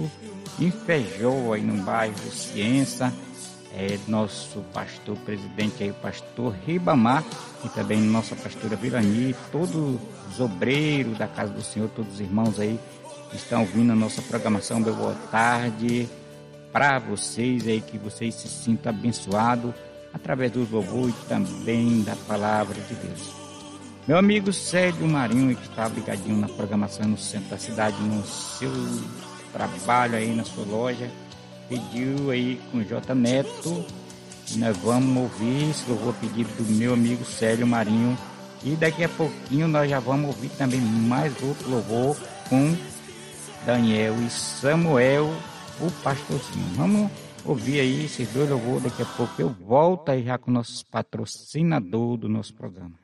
Neto, em Feijó, aí no bairro Ciência, nosso pastor presidente aí, o pastor Ribamar, e também nossa pastora Vilani, todos os obreiros da Casa do Senhor, todos os irmãos aí que estão ouvindo a nossa programação. Meu boa tarde para vocês aí, que vocês se sintam abençoados através dos louvores e também da palavra de Deus. Meu amigo Célio Marinho, que está ligadinho na programação no centro da cidade, no seu trabalho aí, na sua loja, pediu aí com o J Neto. Nós vamos ouvir esse louvor pedido do meu amigo Célio Marinho. E daqui a pouquinho nós já vamos ouvir também mais outro louvor com Daniel e Samuel, o pastorzinho. Vamos ouvir aí esses dois louvores. Daqui a pouco eu volto aí já com nossos patrocinadores do nosso programa.